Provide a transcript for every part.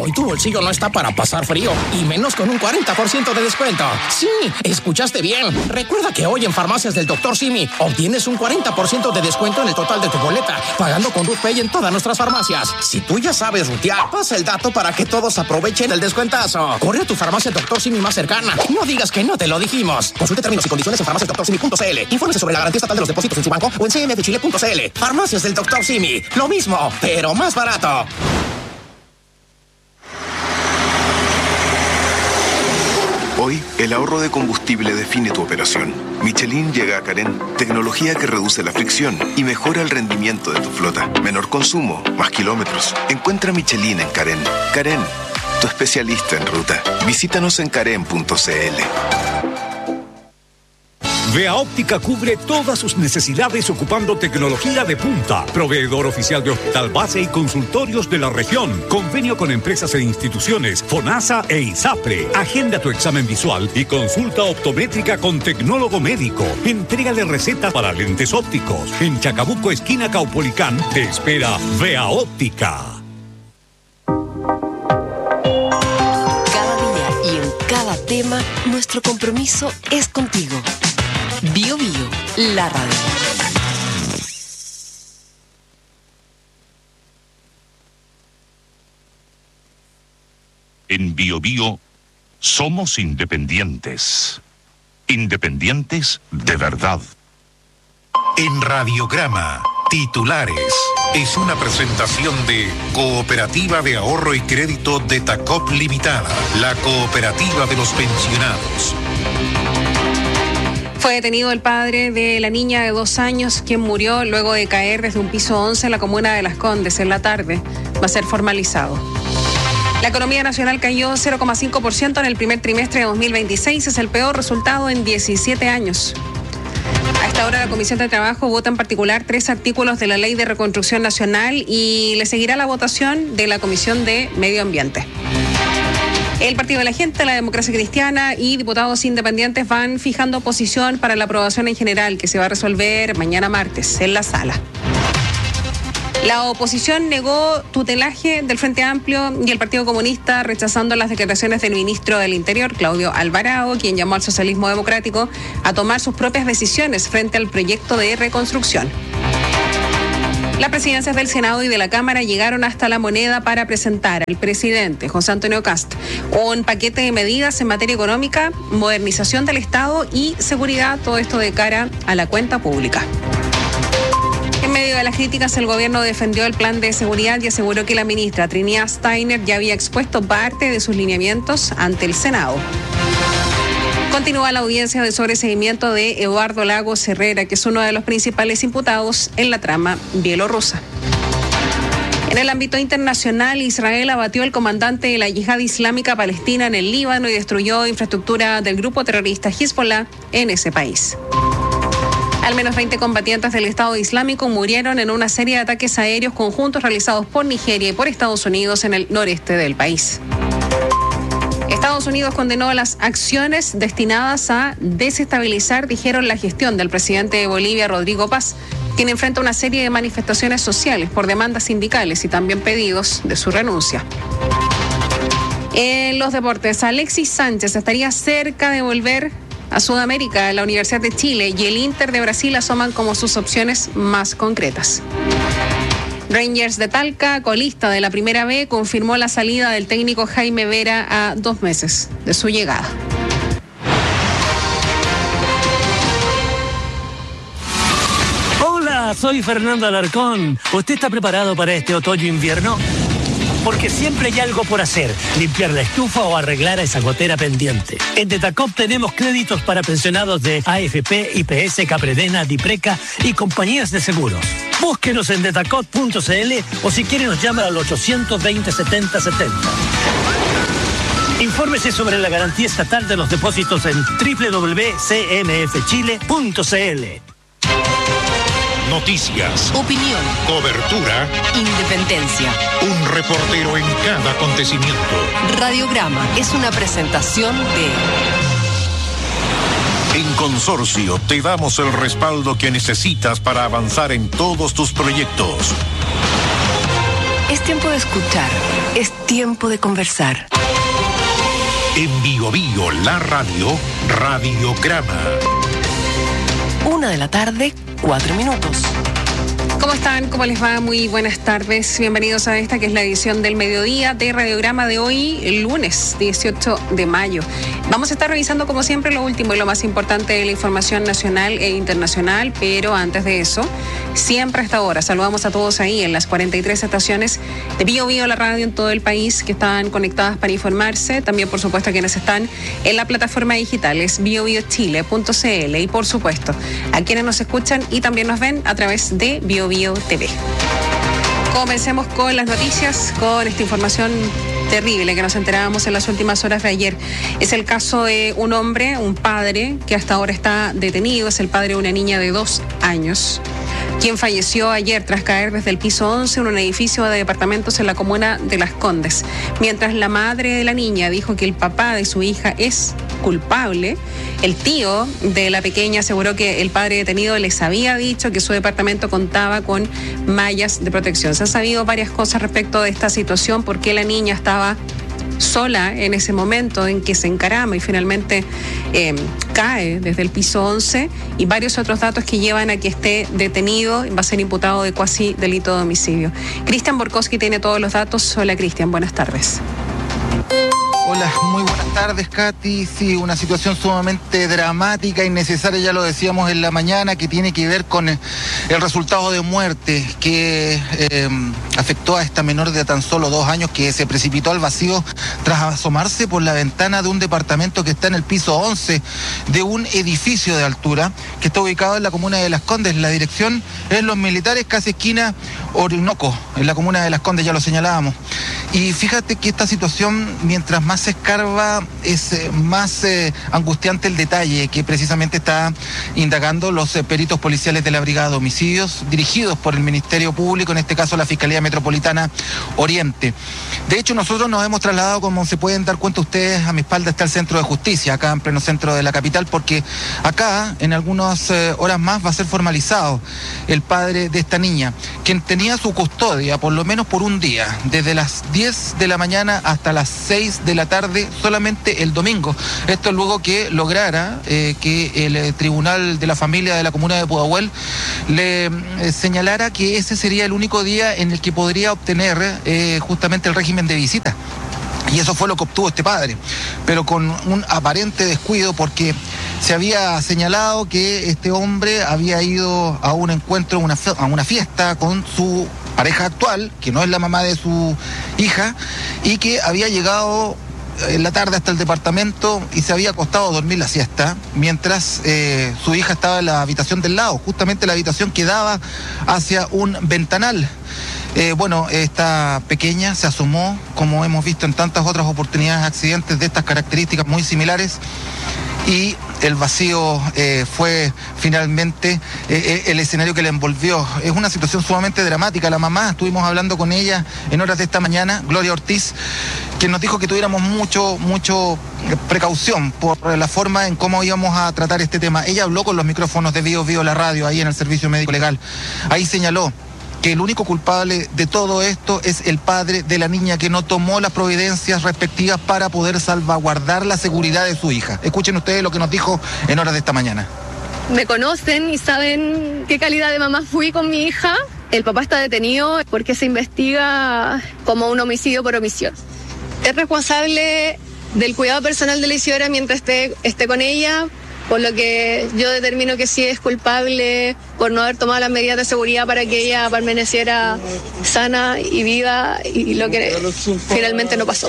Hoy tu bolsillo no está para pasar frío, y menos con un 40% de descuento. Sí, escuchaste bien. Recuerda que hoy en Farmacias del Dr. Simi obtienes un 40% de descuento en el total de tu boleta, pagando con RuPay en todas nuestras farmacias. Si tú ya sabes rutear, pasa el dato para que todos aprovechen el descuentazo. Corre a tu farmacia Dr. Simi más cercana. No digas que no te lo dijimos. Consulte términos y condiciones en farmaciasdrsimi.cl. Infórmese sobre la garantía estatal de los depósitos en su banco o en cmfchile.cl. Farmacias del Dr. Simi. Lo mismo, pero más barato. Hoy, el ahorro de combustible define tu operación. Michelin llega a Carén, tecnología que reduce la fricción y mejora el rendimiento de tu flota. Menor consumo, más kilómetros. Encuentra Michelin en Carén. Carén, tu especialista en ruta. Visítanos en carén.cl. Vea Óptica cubre todas sus necesidades ocupando tecnología de punta. Proveedor oficial de hospital base y consultorios de la región. Convenio con empresas e instituciones, FONASA e ISAPRE. Agenda tu examen visual y consulta optométrica con tecnólogo médico. Entrega de recetas para lentes ópticos. En Chacabuco, esquina Caupolicán, te espera Vea Óptica. Cada día y en cada tema, nuestro compromiso es contigo. Bio Bio, la radio. En Bio Bio somos independientes. Independientes de verdad. En Radiograma, titulares. Es una presentación de Cooperativa de Ahorro y Crédito de Tacop Limitada, la cooperativa de los pensionados. Fue detenido el padre de la niña de 2 años, quien murió luego de caer desde un piso 11 en la comuna de Las Condes en la tarde. Va a ser formalizado. La economía nacional cayó 0,5% en el primer trimestre de 2026. Es el peor resultado en 17 años. A esta hora la Comisión de Trabajo vota en particular 3 artículos de la Ley de Reconstrucción Nacional y le seguirá la votación de la Comisión de Medio Ambiente. El Partido de la Gente, la Democracia Cristiana y diputados independientes van fijando posición para la aprobación en general que se va a resolver mañana martes en la sala. La oposición negó tutelaje del Frente Amplio y el Partido Comunista, rechazando las declaraciones del ministro del Interior, Claudio Alvarado, quien llamó al socialismo democrático a tomar sus propias decisiones frente al proyecto de reconstrucción. Las presidencias del Senado y de la Cámara llegaron hasta La Moneda para presentar al presidente José Antonio Kast un paquete de medidas en materia económica, modernización del Estado y seguridad, todo esto de cara a la cuenta pública. En medio de las críticas, el gobierno defendió el plan de seguridad y aseguró que la ministra Trinidad Steiner ya había expuesto parte de sus lineamientos ante el Senado. Continúa la audiencia de sobreseguimiento de Eduardo Lagos Herrera, que es uno de los principales imputados en la trama bielorrusa. En el ámbito internacional, Israel abatió al comandante de la Yihad Islámica Palestina en el Líbano y destruyó infraestructura del grupo terrorista Hezbollah en ese país. Al menos 20 combatientes del Estado Islámico murieron en una serie de ataques aéreos conjuntos realizados por Nigeria y por Estados Unidos en el noreste del país. Estados Unidos condenó las acciones destinadas a desestabilizar, dijeron, la gestión del presidente de Bolivia, Rodrigo Paz, quien enfrenta una serie de manifestaciones sociales por demandas sindicales y también pedidos de su renuncia. En los deportes, Alexis Sánchez estaría cerca de volver a Sudamérica. La Universidad de Chile y el Inter de Brasil asoman como sus opciones más concretas. Rangers de Talca, colista de la Primera B, confirmó la salida del técnico Jaime Vera a 2 meses de su llegada. Hola, soy Fernando Alarcón. ¿Usted está preparado para este otoño-invierno? Porque siempre hay algo por hacer, limpiar la estufa o arreglar esa gotera pendiente. En Detacop tenemos créditos para pensionados de AFP, IPS, Capredena, Dipreca y compañías de seguros. Búsquenos en detacop.cl o si quiere nos llama al 820-7070. Infórmese sobre la garantía estatal de los depósitos en www.cmfchile.cl. Noticias, Opinión, cobertura, independencia. un reportero en cada acontecimiento. Radiograma es una presentación de... En Consorcio te damos el respaldo que necesitas para avanzar en todos tus proyectos. Es tiempo de escuchar, es tiempo de conversar. En Bio Bio, la radio, Radiograma. 1:00 p.m, 4 minutos. ¿Cómo están? ¿Cómo les va? Muy buenas tardes. Bienvenidos a esta que es la edición del mediodía de Radiograma de hoy, el lunes 18 de mayo. Vamos a estar revisando como siempre lo último y lo más importante de la información nacional e internacional, pero antes de eso, siempre a esta hora, saludamos a todos ahí en las 43 estaciones de Bio Bio, la radio en todo el país que están conectadas para informarse. También, por supuesto, a quienes están en la plataforma digital, es biobiochile.cl, y por supuesto, a quienes nos escuchan y también nos ven a través de Bio Bio TV. Comencemos con las noticias, con esta información terrible que nos enterábamos en las últimas horas de ayer. Es el caso de un hombre, un padre, que hasta ahora está detenido. Es el padre de una niña de 2 años, quien falleció ayer tras caer desde el piso 11 en un edificio de departamentos en la comuna de Las Condes. Mientras la madre de la niña dijo que el papá de su hija es culpable, el tío de la pequeña aseguró que el padre detenido les había dicho que su departamento contaba con mallas de protección. Se han sabido varias cosas respecto de esta situación, porque la niña estaba sola en ese momento en que se encarama y finalmente cae desde el piso 11, y varios otros datos que llevan a que esté detenido. Va a ser imputado de cuasi delito de homicidio. Cristian Borkowski tiene todos los datos. Hola Cristian, buenas tardes. Hola, muy buenas tardes, Katy. Sí, una situación sumamente dramática, innecesaria, ya lo decíamos en la mañana, que tiene que ver con el resultado de muerte que afectó a esta menor de tan solo 2 años, que se precipitó al vacío tras asomarse por la ventana de un departamento que está en el piso 11 de un edificio de altura que está ubicado en la comuna de Las Condes. La dirección es Los Militares, casi esquina Orinoco, en la comuna de Las Condes, ya lo señalábamos. Y fíjate que esta situación, mientras más se escarba, es más angustiante el detalle que precisamente está indagando los peritos policiales de la Brigada de Homicidios, dirigidos por el Ministerio Público, en este caso la Fiscalía Metropolitana Oriente. De hecho, nosotros nos hemos trasladado, como se pueden dar cuenta ustedes, a mi espalda está el Centro de Justicia, acá en pleno centro de la capital, porque acá, en algunas horas más, va a ser formalizado el padre de esta niña, quien tenía su custodia, por lo menos por un día, desde las 10 de la mañana hasta las 6 de la tarde, solamente el domingo. Esto luego que lograra que el Tribunal de la Familia de la Comuna de Pudahuel le señalara que ese sería el único día en el que podría obtener justamente el régimen de visita. Y eso fue lo que obtuvo este padre, pero con un aparente descuido, porque se había señalado que este hombre había ido a un encuentro, a una fiesta con su pareja actual, que no es la mamá de su hija, y que había llegado en la tarde hasta el departamento y se había acostado a dormir la siesta, mientras su hija estaba en la habitación del lado, justamente la habitación que daba hacia un ventanal. Bueno, esta pequeña se asomó, como hemos visto en tantas otras oportunidades, accidentes de estas características muy similares, y el vacío fue finalmente el escenario que la envolvió. Es una situación sumamente dramática. La mamá, estuvimos hablando con ella en horas de esta mañana, Gloria Ortiz, que nos dijo que tuviéramos mucho precaución por la forma en cómo íbamos a tratar este tema. Ella habló con los micrófonos de Bio Bio, la radio, ahí en el Servicio Médico Legal. Ahí señaló que el único culpable de todo esto es el padre de la niña, que no tomó las providencias respectivas para poder salvaguardar la seguridad de su hija. Escuchen ustedes lo que nos dijo en horas de esta mañana. Me conocen y saben qué calidad de mamá fui con mi hija. El papá está detenido porque se investiga como un homicidio por omisión. Es responsable del cuidado personal de la Isidora mientras esté con ella, por lo que yo determino que sí es culpable por no haber tomado las medidas de seguridad para que ella permaneciera sana y viva, y lo que finalmente no pasó.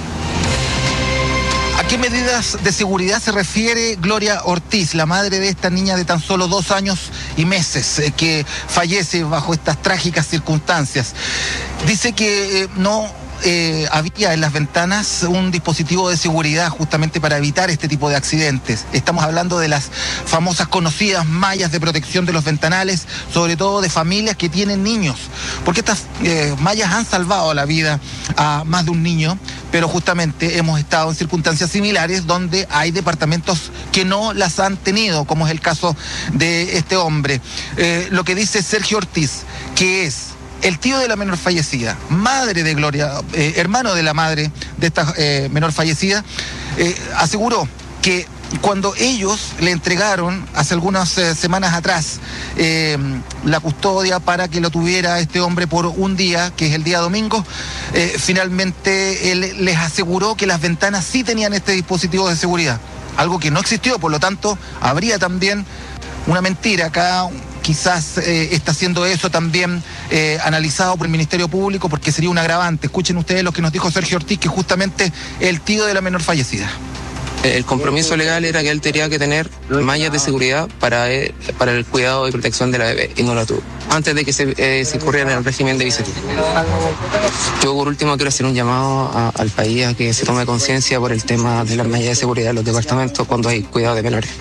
¿A qué medidas de seguridad se refiere Gloria Ortiz, la madre de esta niña de tan solo 2 años y meses, que fallece bajo estas trágicas circunstancias? Dice que no había en las ventanas un dispositivo de seguridad justamente para evitar este tipo de accidentes. Estamos hablando de las famosas conocidas mallas de protección de los ventanales, sobre todo de familias que tienen niños, porque estas mallas han salvado la vida a más de un niño, pero justamente hemos estado en circunstancias similares donde hay departamentos que no las han tenido, como es el caso de este hombre. Lo que dice Sergio Ortiz, que es El tío de la menor fallecida, madre de Gloria, hermano de la madre de esta menor fallecida, aseguró que cuando ellos le entregaron hace algunas semanas atrás la custodia para que lo tuviera este hombre por un día, que es el día domingo, finalmente él les aseguró que las ventanas sí tenían este dispositivo de seguridad, algo que no existió, por lo tanto habría también una mentira acá. Quizás está siendo eso también analizado por el Ministerio Público, porque sería un agravante. Escuchen ustedes lo que nos dijo Sergio Ortiz, que es justamente el tío de la menor fallecida. El compromiso legal era que él tenía que tener mallas de seguridad para el cuidado y protección de la bebé, y no la tuvo, antes de que se incurriera en el régimen de visita. Yo por último quiero hacer un llamado al país a que se tome conciencia por el tema de las mallas de seguridad en los departamentos cuando hay cuidado de menores.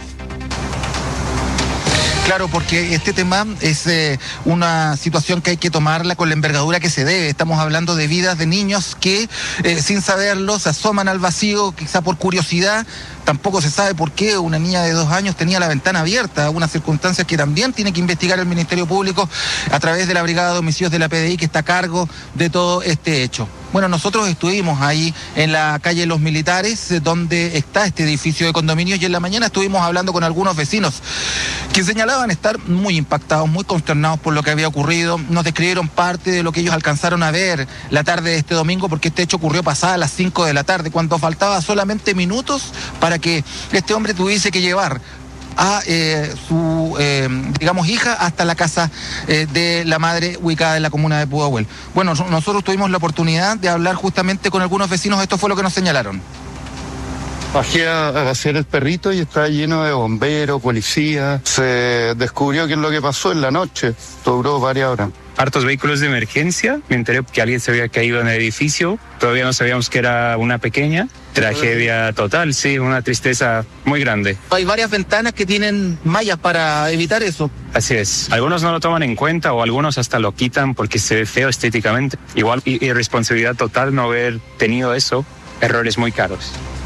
Claro, porque este tema es una situación que hay que tomarla con la envergadura que se debe. Estamos hablando de vidas de niños que sin saberlo se asoman al vacío, quizá por curiosidad. Tampoco se sabe por qué una niña de 2 años tenía la ventana abierta, unas circunstancias que también tiene que investigar el Ministerio Público a través de la Brigada de Homicidios de la PDI, que está a cargo de todo este hecho. Bueno, nosotros estuvimos ahí en la calle Los Militares, donde está este edificio de condominios, y en la mañana estuvimos hablando con algunos vecinos que señalaban estar muy impactados, muy consternados por lo que había ocurrido. Nos describieron parte de lo que ellos alcanzaron a ver la tarde de este domingo, porque este hecho ocurrió pasada las 5 de la tarde, cuando faltaba solamente minutos para que este hombre tuviese que llevar a su, hija hasta la casa de la madre ubicada en la comuna de Pudahuel. Bueno, nosotros tuvimos la oportunidad de hablar justamente con algunos vecinos. Esto fue lo que nos señalaron. Bajé a pasear el perrito y estaba lleno de bomberos, policías. Se descubrió qué es lo que pasó en la noche. Duró varias horas. Hartos vehículos de emergencia. Me enteré que alguien se había caído en el edificio. Todavía no sabíamos que era una pequeña. Tragedia total, sí, una tristeza muy grande. Hay varias ventanas que tienen mallas para evitar eso. Así es. Algunos no lo toman en cuenta o algunos hasta lo quitan porque se ve feo estéticamente. Igual irresponsabilidad total no haber tenido eso. Errores muy caros.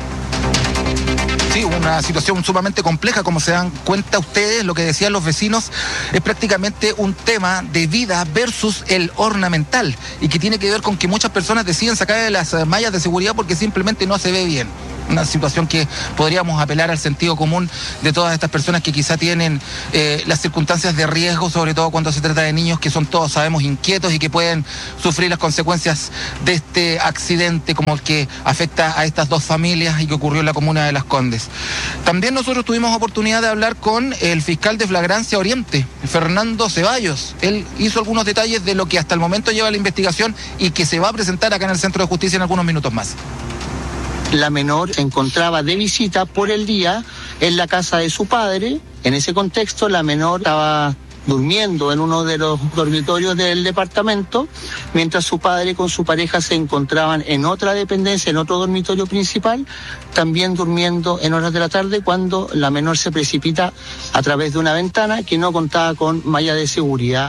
Sí, una situación sumamente compleja, como se dan cuenta ustedes, lo que decían los vecinos, es prácticamente un tema de vida versus el ornamental, y que tiene que ver con que muchas personas deciden sacar las mallas de seguridad porque simplemente no se ve bien. Una situación que podríamos apelar al sentido común de todas estas personas que quizá tienen las circunstancias de riesgo, sobre todo cuando se trata de niños que son, todos sabemos, inquietos y que pueden sufrir las consecuencias de este accidente como el que afecta a estas 2 familias y que ocurrió en la comuna de Las Condes. También nosotros tuvimos oportunidad de hablar con el fiscal de Flagrancia Oriente, Fernando Ceballos. Él hizo algunos detalles de lo que hasta el momento lleva la investigación y que se va a presentar acá en el Centro de Justicia en algunos minutos más. La menor se encontraba de visita por el día en la casa de su padre. En ese contexto, la menor estaba durmiendo en uno de los dormitorios del departamento, mientras su padre con su pareja se encontraban en otra dependencia, en otro dormitorio principal, también durmiendo en horas de la tarde, cuando la menor se precipita a través de una ventana que no contaba con malla de seguridad.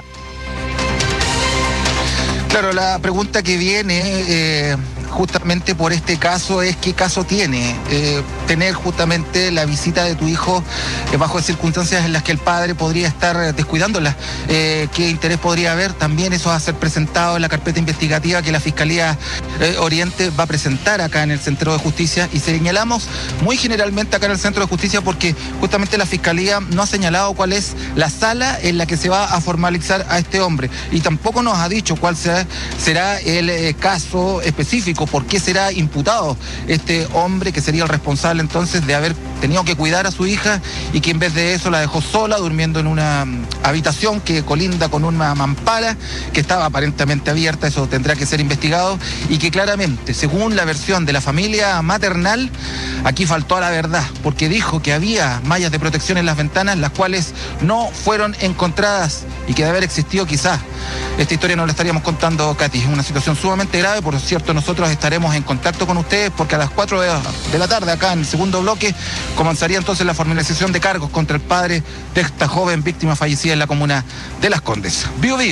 Claro, la pregunta que viene justamente por este caso es qué caso tiene tener justamente la visita de tu hijo bajo circunstancias en las que el padre podría estar descuidándola. ¿Qué interés podría haber? También eso va a ser presentado en la carpeta investigativa que la Fiscalía Oriente va a presentar acá en el Centro de Justicia, y señalamos muy generalmente acá en el Centro de Justicia porque justamente la Fiscalía no ha señalado cuál es la sala en la que se va a formalizar a este hombre, y tampoco nos ha dicho cuál será el caso específico, por qué será imputado este hombre que sería el responsable entonces de haber tenido que cuidar a su hija y que en vez de eso la dejó sola durmiendo en una habitación que colinda con una mampara que estaba aparentemente abierta. Eso tendrá que ser investigado, y que claramente, según la versión de la familia maternal, aquí faltó a la verdad, porque dijo que había mallas de protección en las ventanas, las cuales no fueron encontradas, y que de haber existido quizás esta historia no la estaríamos contando, Katy. Es una situación sumamente grave. Por cierto, nosotros estaremos en contacto con ustedes porque a las 4 de la tarde, acá en el segundo bloque, comenzaría entonces la formalización de cargos contra el padre de esta joven víctima fallecida en la comuna de Las Condes. Bío Bío.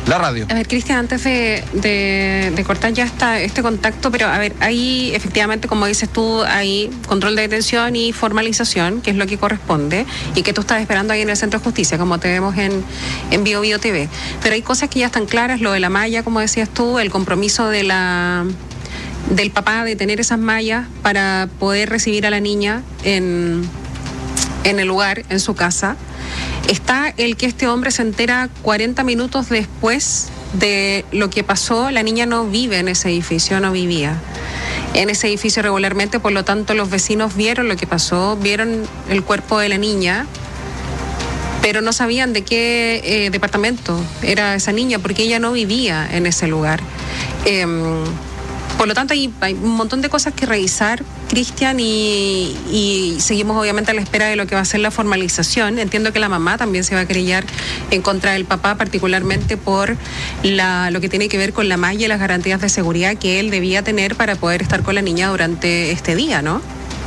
la radio. A ver, Cristian, antes de cortar ya este contacto, pero a ver, ahí efectivamente, como dices tú, hay control de detención y formalización, que es lo que corresponde, y que tú estás esperando ahí en el Centro de Justicia, como te vemos en Bio Bio TV. Pero hay cosas que ya están claras, lo de la malla, como decías tú, el compromiso del papá de tener esas mallas para poder recibir a la niña en el lugar, en su casa. Está el que este hombre se entera 40 minutos después de lo que pasó. La niña no vive en ese edificio, no vivía en ese edificio regularmente, por lo tanto los vecinos vieron lo que pasó, vieron el cuerpo de la niña, pero no sabían de qué departamento era esa niña, porque ella no vivía en ese lugar. Por lo tanto, hay un montón de cosas que revisar, Cristian, y seguimos obviamente a la espera de lo que va a ser la formalización. Entiendo que la mamá también se va a querellar en contra del papá, particularmente por lo que tiene que ver con la malla y las garantías de seguridad que él debía tener para poder estar con la niña durante este día, ¿no?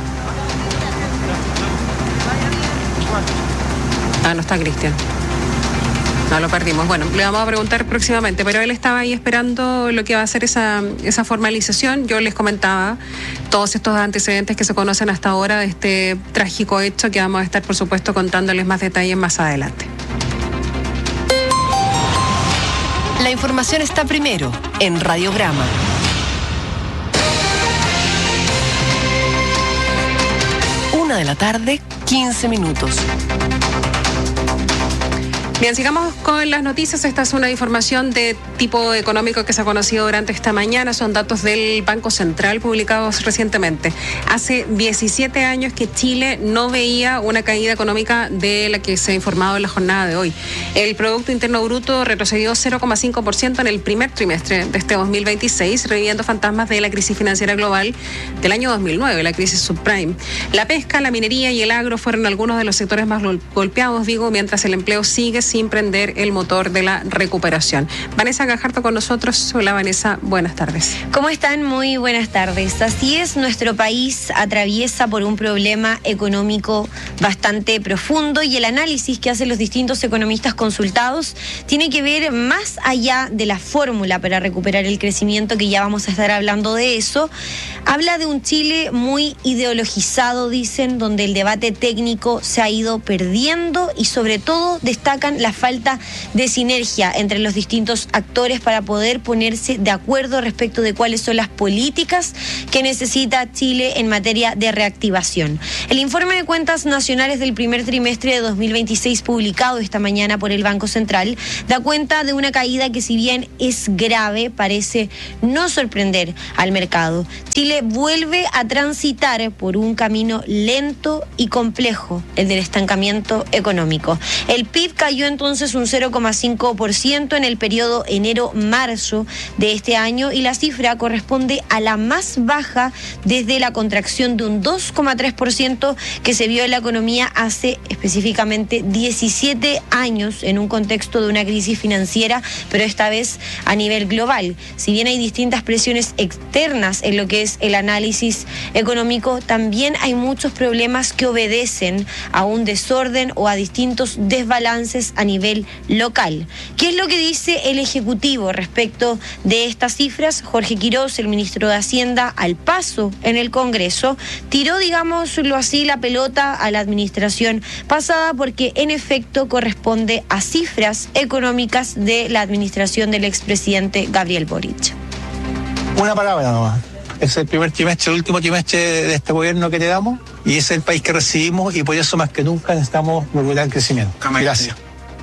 No está Cristian. No, lo perdimos. Bueno, le vamos a preguntar próximamente, pero él estaba ahí esperando lo que va a ser esa formalización. Yo les comentaba todos estos antecedentes que se conocen hasta ahora de este trágico hecho, que vamos a estar, por supuesto, contándoles más detalles más adelante. La información está primero en Radiograma. Una de la tarde, 15 minutos. Bien, sigamos con las noticias. Esta es una información de tipo económico que se ha conocido durante esta mañana. Son datos del Banco Central publicados recientemente. Hace 17 años que Chile no veía una caída económica de la que se ha informado en la jornada de hoy. El Producto Interno Bruto retrocedió 0,5% en el primer trimestre de este 2026, reviviendo fantasmas de la crisis financiera global del año 2009, la crisis subprime. La pesca, la minería y el agro fueron algunos de los sectores más golpeados, mientras el empleo sigue sin prender el motor de la recuperación. Vanessa Gajardo con nosotros. Hola Vanessa, buenas tardes. ¿Cómo están? Muy buenas tardes. Así es, nuestro país atraviesa por un problema económico bastante profundo y el análisis que hacen los distintos economistas consultados tiene que ver más allá de la fórmula para recuperar el crecimiento, que ya vamos a estar hablando de eso. Habla de un Chile muy ideologizado, dicen, donde el debate técnico se ha ido perdiendo y sobre todo destacan la falta de sinergia entre los distintos actores para poder ponerse de acuerdo respecto de cuáles son las políticas que necesita Chile en materia de reactivación. El informe de cuentas nacionales del primer trimestre de 2026 publicado esta mañana por el Banco Central da cuenta de una caída que, si bien es grave, parece no sorprender al mercado. Chile vuelve a transitar por un camino lento y complejo, el del estancamiento económico. El PIB cayó entonces un 0,5% en el periodo enero-marzo de este año y la cifra corresponde a la más baja desde la contracción de un 2,3% que se vio en la economía hace específicamente 17 años en un contexto de una crisis financiera, pero esta vez a nivel global. Si bien hay distintas presiones externas en lo que es el análisis económico, también hay muchos problemas que obedecen a un desorden o a distintos desbalances a nivel local. ¿Qué es lo que dice el Ejecutivo respecto de estas cifras? Jorge Quiroz, el ministro de Hacienda, al paso en el Congreso, tiró, digámoslo así, la pelota a la administración pasada, porque en efecto corresponde a cifras económicas de la administración del expresidente Gabriel Boric. Una palabra nomás. Es el primer trimestre, el último trimestre de este gobierno que heredamos, y es el país que recibimos, y por eso más que nunca necesitamos recuperar el crecimiento. Gracias.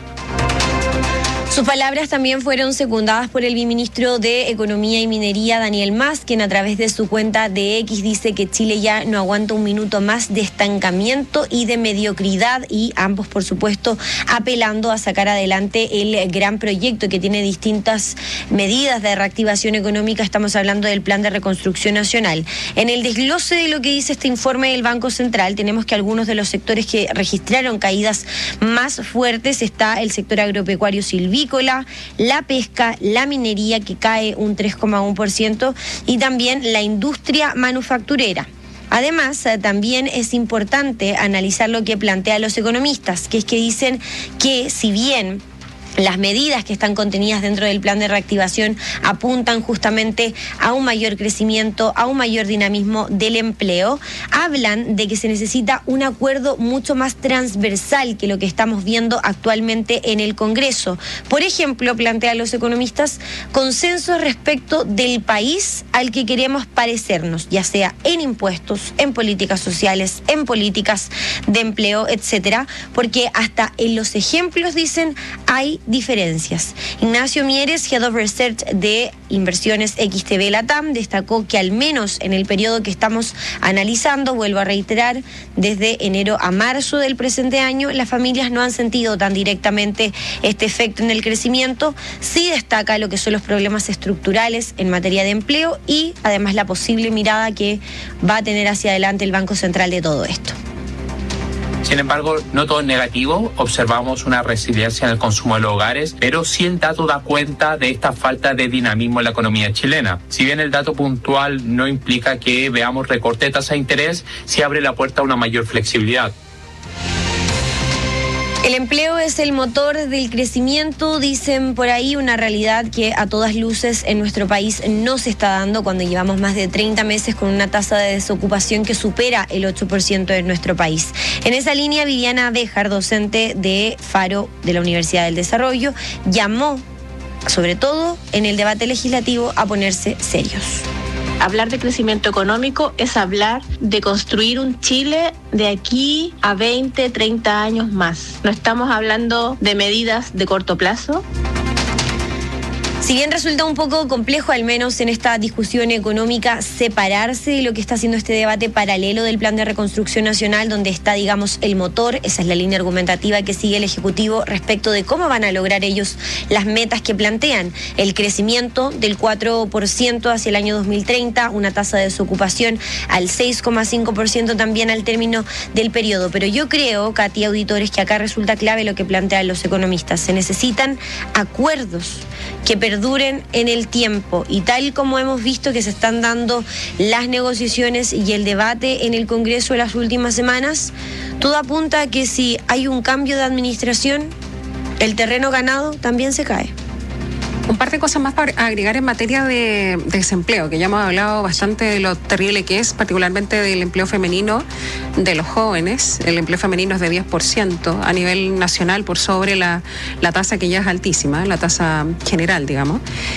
Sus palabras también fueron secundadas por el viceministro de Economía y Minería, Daniel Mas, quien a través de su cuenta de X dice que Chile ya no aguanta un minuto más de estancamiento y de mediocridad, y ambos, por supuesto, apelando a sacar adelante el gran proyecto que tiene distintas medidas de reactivación económica. Estamos hablando del Plan de Reconstrucción Nacional. En el desglose de lo que dice este informe del Banco Central, tenemos que algunos de los sectores que registraron caídas más fuertes está el sector agropecuario silvícola, la pesca, la minería, que cae un 3,1%, y también la industria manufacturera. Además, también es importante analizar lo que plantean los economistas, que es que dicen que si bien Las medidas que están contenidas dentro del plan de reactivación apuntan justamente a un mayor crecimiento, a un mayor dinamismo del empleo. Hablan de que se necesita un acuerdo mucho más transversal que lo que estamos viendo actualmente en el Congreso. Por ejemplo, plantean los economistas consenso respecto del país al que queremos parecernos, ya sea en impuestos, en políticas sociales, en políticas de empleo, etcétera, porque hasta en los ejemplos, dicen, hay diferencias. Ignacio Mieres, Head of Research de Inversiones XTB Latam, destacó que al menos en el periodo que estamos analizando, vuelvo a reiterar, desde enero a marzo del presente año, las familias no han sentido tan directamente este efecto en el crecimiento. Sí destaca lo que son los problemas estructurales en materia de empleo y además la posible mirada que va a tener hacia adelante el Banco Central de todo esto. Sin embargo, no todo es negativo, observamos una resiliencia en el consumo de los hogares, pero sí el dato da cuenta de esta falta de dinamismo en la economía chilena. Si bien el dato puntual no implica que veamos recorte de tasa de interés, sí abre la puerta a una mayor flexibilidad. El empleo es el motor del crecimiento, dicen por ahí, una realidad que a todas luces en nuestro país no se está dando cuando llevamos más de 30 meses con una tasa de desocupación que supera el 8% en nuestro país. En esa línea, Viviana Béjar, docente de Faro de la Universidad del Desarrollo, llamó, sobre todo en el debate legislativo, a ponerse serios. Hablar de crecimiento económico es hablar de construir un Chile de aquí a 20, 30 años más. No estamos hablando de medidas de corto plazo. Si bien resulta un poco complejo, al menos en esta discusión económica, separarse de lo que está haciendo este debate paralelo del Plan de Reconstrucción Nacional, donde está, digamos, el motor, esa es la línea argumentativa que sigue el Ejecutivo respecto de cómo van a lograr ellos las metas que plantean. El crecimiento del 4% hacia el año 2030, una tasa de desocupación al 6,5% también al término del periodo. Pero yo creo, Katy, auditores, que acá resulta clave lo que plantean los economistas. Se necesitan acuerdos que perduren en el tiempo, y tal como hemos visto que se están dando las negociaciones y el debate en el Congreso en las últimas semanas, todo apunta a que si hay un cambio de administración, el terreno ganado también se cae. Un par de cosas más para agregar en materia de desempleo, que ya hemos hablado bastante de lo terrible que es, particularmente del empleo femenino de los jóvenes. El empleo femenino es de 10% a nivel nacional, por sobre la tasa que ya es altísima, la tasa general, digamos.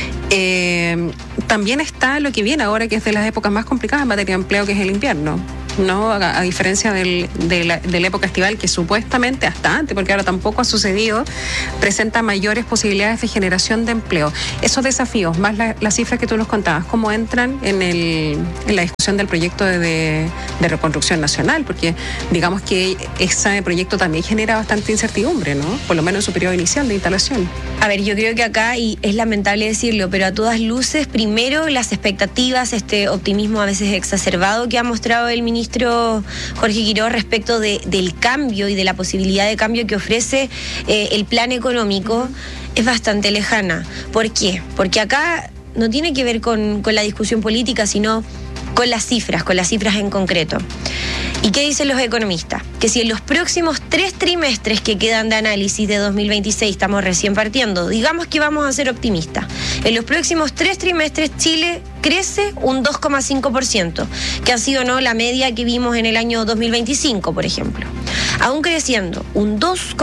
También está lo que viene ahora, que es de las épocas más complicadas en materia de empleo, que es el invierno, ¿no? A diferencia de la época estival, que supuestamente hasta antes, porque ahora tampoco ha sucedido, presenta mayores posibilidades de generación de empleo. Esos desafíos, más las cifras que tú nos contabas, ¿cómo entran en la discusión del proyecto de reconstrucción nacional? Porque digamos que ese proyecto también genera bastante incertidumbre, ¿no? Por lo menos en su periodo inicial de instalación. A ver, yo creo que acá, y es lamentable decirlo, pero a todas luces, primero las expectativas, este optimismo a veces exacerbado que ha mostrado el ministro Jorge Quiroz respecto del cambio y de la posibilidad de cambio que ofrece el plan económico, es bastante lejana. ¿Por qué? Porque acá no tiene que ver con la discusión política, sino con las cifras en concreto. ¿Y qué dicen los economistas? Que si en los próximos 3 trimestres que quedan de análisis de 2026, estamos recién partiendo, digamos que vamos a ser optimistas, en los próximos 3 trimestres Chile crece un 2,5%, que ha sido, ¿no?, la media que vimos en el año 2025, por ejemplo. Aún creciendo un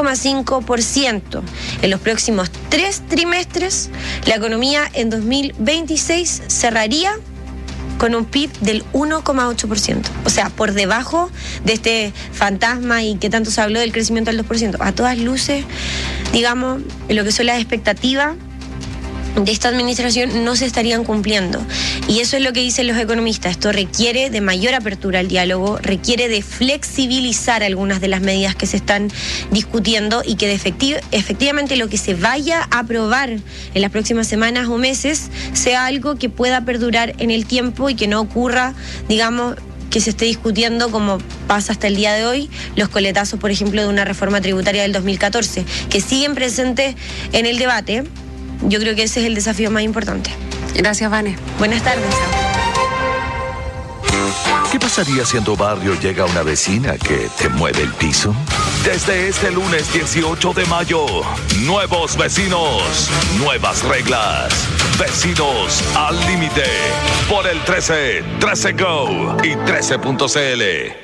2,5% en los próximos 3 trimestres, la economía en 2026 cerraría con un PIB del 1,8%. O sea, por debajo de este fantasma y que tanto se habló del crecimiento del 2%. A todas luces, digamos, en lo que son las expectativas de esta administración no se estarían cumpliendo. Y eso es lo que dicen los economistas. Esto requiere de mayor apertura al diálogo, requiere de flexibilizar algunas de las medidas que se están discutiendo y que efectivamente lo que se vaya a aprobar en las próximas semanas o meses sea algo que pueda perdurar en el tiempo y que no ocurra, digamos, que se esté discutiendo, como pasa hasta el día de hoy, los coletazos, por ejemplo, de una reforma tributaria del 2014, que siguen presentes en el debate. Yo creo que ese es el desafío más importante. Gracias, Vane. Buenas tardes. ¿Qué pasaría si en tu barrio llega una vecina que te mueve el piso? Desde este lunes 18 de mayo, nuevos vecinos, nuevas reglas. Vecinos al límite. Por el 13, 13 Go y 13.cl.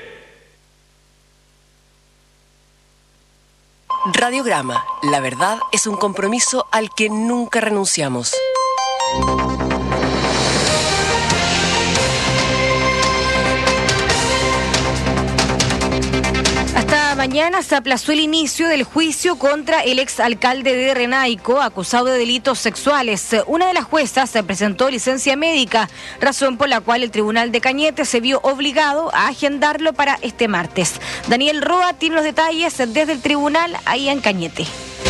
Radiograma, la verdad es un compromiso al que nunca renunciamos. Hasta mañana se aplazó el inicio del juicio contra el exalcalde de Renaico, acusado de delitos sexuales. Una de las juezas se presentó licencia médica, razón por la cual el Tribunal de Cañete se vio obligado a agendarlo para este martes. Daniel Roa tiene los detalles desde el tribunal ahí en Cañete.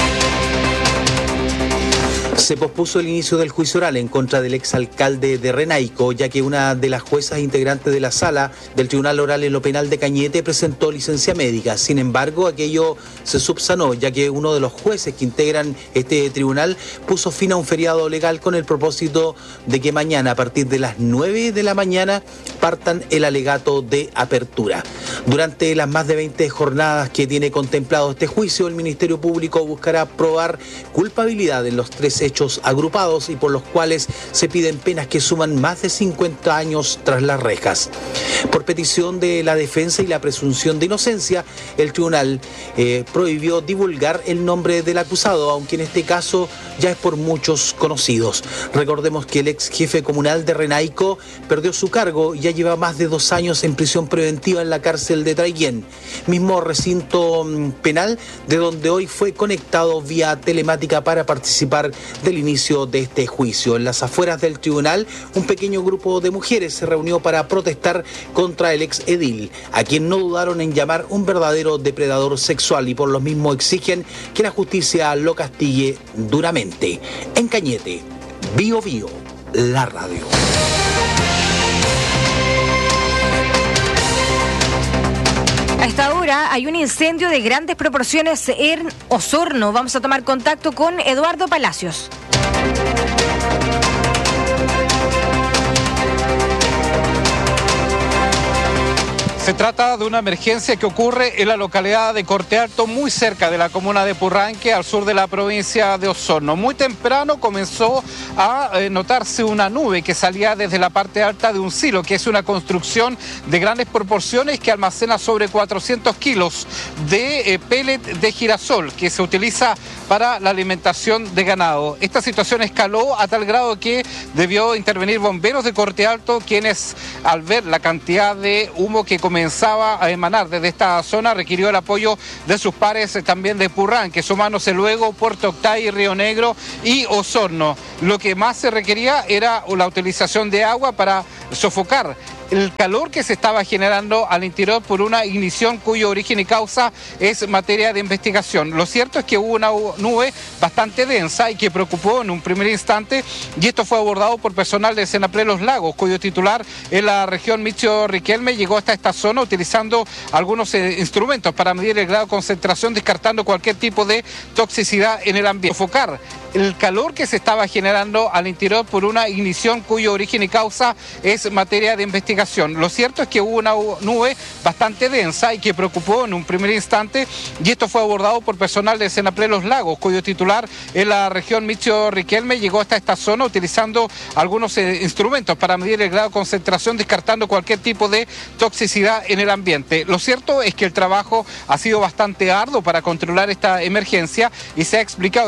Se pospuso el inicio del juicio oral en contra del exalcalde de Renaico, ya que una de las juezas integrantes de la sala del Tribunal Oral en lo Penal de Cañete presentó licencia médica. Sin embargo, aquello se subsanó, ya que uno de los jueces que integran este tribunal puso fin a un feriado legal con el propósito de que mañana, a partir de las 9 de la mañana, partan el alegato de apertura. Durante las más de 20 jornadas que tiene contemplado este juicio, el Ministerio Público buscará probar culpabilidad en los 3 hechos agrupados y por los cuales se piden penas que suman más de 50 años tras las rejas. Por petición de la defensa y la presunción de inocencia, el tribunal prohibió divulgar el nombre del acusado, aunque en este caso ya es por muchos conocidos. Recordemos que el ex jefe comunal de Renaico perdió su cargo y ya lleva más de 2 años en prisión preventiva en la cárcel de Traiguén, mismo recinto penal de donde hoy fue conectado vía telemática para participar del inicio de este juicio. En las afueras del tribunal, un pequeño grupo de mujeres se reunió para protestar contra el ex edil, a quien no dudaron en llamar un verdadero depredador sexual, y por lo mismo exigen que la justicia lo castigue duramente. En Cañete, Bio Bio, la radio. A esta hora hay un incendio de grandes proporciones en Osorno. Vamos a tomar contacto con Eduardo Palacios. Se trata de una emergencia que ocurre en la localidad de Corte Alto, muy cerca de la comuna de Purranque, al sur de la provincia de Osorno. Muy temprano comenzó a notarse una nube que salía desde la parte alta de un silo, que es una construcción de grandes proporciones que almacena sobre 400 kilos de pellet de girasol, que se utiliza para la alimentación de ganado. Esta situación escaló a tal grado que debió intervenir bomberos de Corte Alto, quienes, al ver la cantidad de humo que comenzaba a emanar desde esta zona, requirió el apoyo de sus pares también de Purranque, sumándose luego Puerto Octay, Río Negro y Osorno. Lo que más se requería era la utilización de agua para sofocar el calor que se estaba generando al interior por una ignición cuyo origen y causa es materia de investigación. Lo cierto es que hubo una nube bastante densa y que preocupó en un primer instante, y esto fue abordado por personal de Senapred Los Lagos, cuyo titular en la región Micho Riquelme llegó hasta esta zona utilizando algunos instrumentos para medir el grado de concentración, descartando cualquier tipo de toxicidad en el ambiente. Sofocar el calor que se estaba generando al interior por una ignición cuyo origen y causa es materia de investigación. Lo cierto es que hubo una nube bastante densa y que preocupó en un primer instante, y esto fue abordado por personal de Senapred Los Lagos, cuyo titular en la región Micho Riquelme llegó hasta esta zona utilizando algunos instrumentos para medir el grado de concentración, descartando cualquier tipo de toxicidad en el ambiente. Lo cierto es que el trabajo ha sido bastante arduo para controlar esta emergencia y se ha explicado